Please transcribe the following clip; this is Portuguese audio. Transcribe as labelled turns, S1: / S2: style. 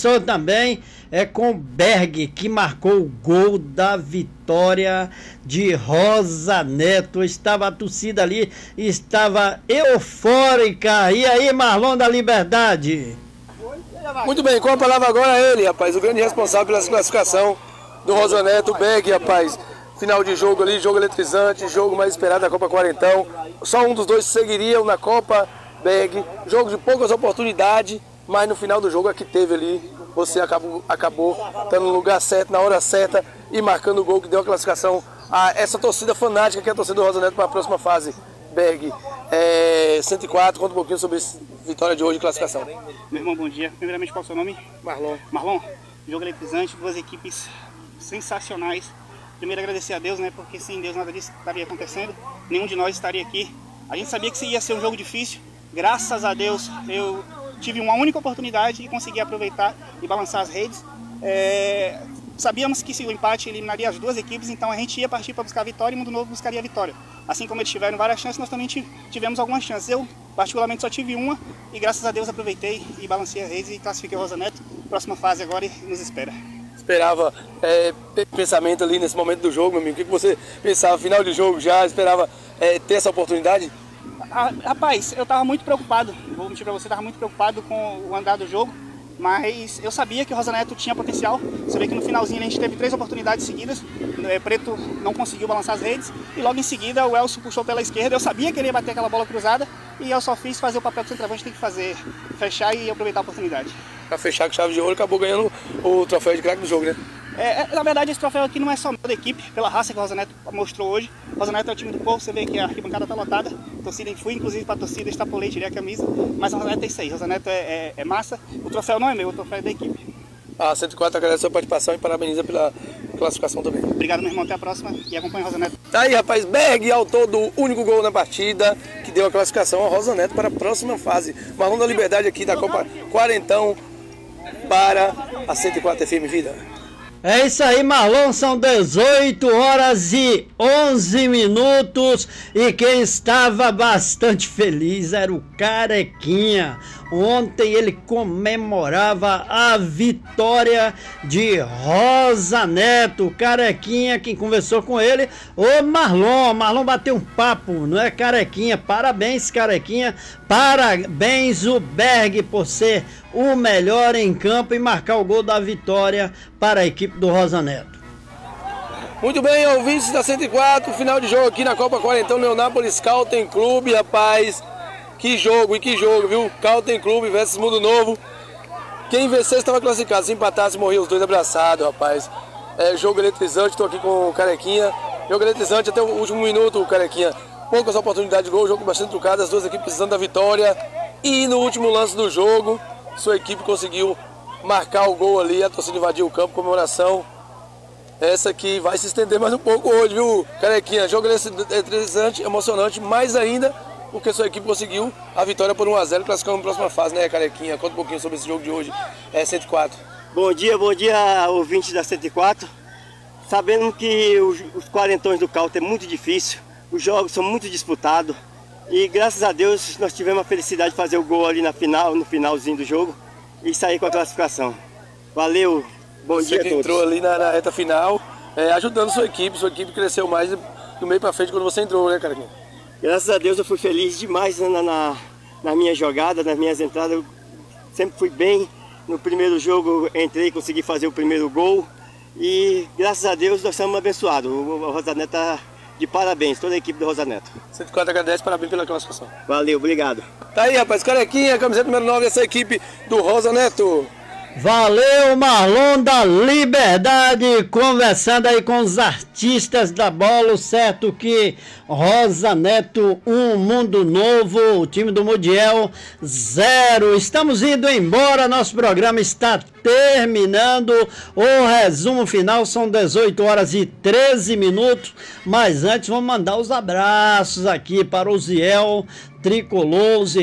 S1: conversou também com o Berg, que marcou o gol da vitória de Rosa Neto. Estava a torcida ali, estava eufórica. E aí, Marlon da Liberdade?
S2: Muito bem, com a palavra agora ele, rapaz, o grande responsável pela classificação do Rosa Neto, o Berg, rapaz. Final de jogo ali, jogo eletrizante, jogo mais esperado da Copa Quarentão. Só um dos dois seguiriam na Copa, Berg. Jogo de poucas oportunidades, mas no final do jogo é que teve ali. Você acabou estando no lugar certo, na hora certa e marcando o gol que deu a classificação a essa torcida fanática que é a torcida do Rosa Neto para a próxima fase. Berg, 104, conta um pouquinho sobre essa vitória de hoje de classificação.
S3: Meu irmão, bom dia. Primeiramente, qual é o seu nome?
S2: Marlon.
S3: Marlon, jogo eletrizante, duas equipes sensacionais. Primeiro agradecer a Deus, né, porque sem Deus nada disso estaria acontecendo, nenhum de nós estaria aqui. A gente sabia que ia ser um jogo difícil, graças a Deus eu tive uma única oportunidade e consegui aproveitar e balançar as redes. Sabíamos que se o empate eliminaria as duas equipes, então a gente ia partir para buscar a vitória e o Mundo Novo buscaria a vitória. Assim como eles tiveram várias chances, nós também tivemos algumas chances. Eu, particularmente, só tive uma e graças a Deus aproveitei e balancei as redes e classifiquei o Rosa Neto. Próxima fase agora e nos espera.
S2: Esperava ter pensamento ali nesse momento do jogo, meu amigo? O que você pensava? Final de jogo já? Esperava ter essa oportunidade?
S3: Rapaz, eu estava muito preocupado, vou mentir para você, estava muito preocupado com o andar do jogo, mas eu sabia que o Rosa Neto tinha potencial. Você vê que no finalzinho a gente teve 3 oportunidades seguidas, Preto não conseguiu balançar as redes e logo em seguida o Elcio puxou pela esquerda. Eu sabia que ele ia bater aquela bola cruzada e eu só fiz fazer o papel que o centroavante tem que fazer, fechar e aproveitar a oportunidade.
S2: Para fechar com chave de ouro, acabou ganhando o troféu de craque do jogo, né?
S3: Na verdade, esse troféu aqui não é só da equipe, pela raça que o Rosa Neto mostrou hoje. O Rosa Neto é o time do povo, você vê que a arquibancada está lotada. Fui inclusive para a torcida, extrapolei, tirei a camisa. Mas o Rosa Neto é isso aí, o Rosa Neto é massa. O troféu não é meu, o troféu é da equipe.
S2: A 104 agradece a sua participação e parabeniza pela classificação também.
S3: Obrigado, meu irmão, até a próxima e acompanhe o Rosa Neto.
S2: Tá aí, rapaz, Berg, autor do único gol na partida, que deu a classificação ao Rosa Neto para a próxima fase. Marlon da Liberdade aqui da Copa Quarentão para a 104 FM Vida.
S1: É isso aí, Marlon, são 18 horas e 11 minutos e quem estava bastante feliz era o Carequinha. Ontem ele comemorava a vitória de Rosa Neto. Carequinha, quem conversou com ele, o Marlon bateu um papo, não é, Carequinha? Parabéns, Carequinha, parabéns o Berg por ser o melhor em campo e marcar o gol da vitória para a equipe do Rosa Neto.
S2: Muito bem, ouvintes da 104, final de jogo aqui na Copa Quarentão, Leonápolis Calten Clube, rapaz. Que jogo, viu? Calten Clube versus Mundo Novo. Quem vencesse estava classificado, se empatasse morria os dois abraçados, rapaz. Jogo eletrizante, estou aqui com o Carequinha. Jogo eletrizante até o último minuto, o Carequinha. Poucas oportunidades de gol, jogo bastante trucado, as duas equipes precisando da vitória. E no último lance do jogo, sua equipe conseguiu marcar o gol ali, a torcida invadiu o campo, comemoração. Essa aqui vai se estender mais um pouco hoje, viu, Carequinha? Jogo eletrizante, emocionante, mais ainda, porque sua equipe conseguiu a vitória por 1 a 0, classificando na próxima fase, né, Carequinha? Conta um pouquinho sobre esse jogo de hoje, 104.
S4: Bom dia, ouvintes da 104. Sabendo que os quarentões do Calten é muito difícil, os jogos são muito disputados e graças a Deus nós tivemos a felicidade de fazer o gol ali no finalzinho do jogo e sair com a classificação. Valeu, bom dia a todos. Você
S2: entrou ali na reta final, ajudando sua equipe cresceu mais do meio para frente quando você entrou, né, Carequinha?
S4: Graças a Deus eu fui feliz demais na minha jogada, nas minhas entradas. Eu sempre fui bem. No primeiro jogo entrei e consegui fazer o primeiro gol. E graças a Deus nós estamos abençoados. O Rosa Neto está de parabéns, toda a equipe do Rosa Neto.
S2: 104 agradece, parabéns pela classificação.
S4: Valeu, obrigado.
S2: Tá aí, rapaz, Carequinha, camiseta número 9 dessa equipe do Rosa Neto.
S1: Valeu, Marlon da Liberdade, conversando aí com os artistas da bola, certo que Rosa Neto 1, Mundo Novo, o time do Mudiel 0. Estamos indo embora, nosso programa está terminando, o resumo final são 18 horas e 13 minutos, mas antes vamos mandar os abraços aqui para o Ziel Tricolor,